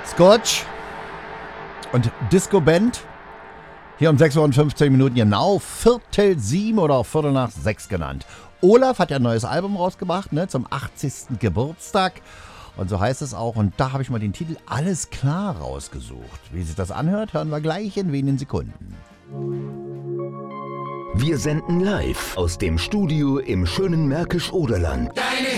Scotch und Disco Band. Hier um 6:15 Minuten genau, 6:45 oder auch 6:15 genannt. Olaf hat ja ein neues Album rausgebracht, ne, zum 80. Geburtstag. Und so heißt es auch. Und da habe ich mal den Titel Alles klar rausgesucht. Wie sich das anhört, hören wir gleich in wenigen Sekunden. Wir senden live aus dem Studio im schönen Märkisch-Oderland. Deine